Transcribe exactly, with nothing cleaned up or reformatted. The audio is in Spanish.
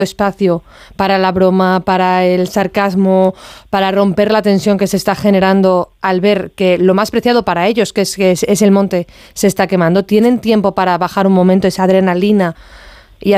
espacio para la broma, para el sarcasmo, para romper la tensión que se está generando al ver que lo más preciado para ellos, que es, que es, es el monte, se está quemando. Tienen tiempo para bajar un momento esa adrenalina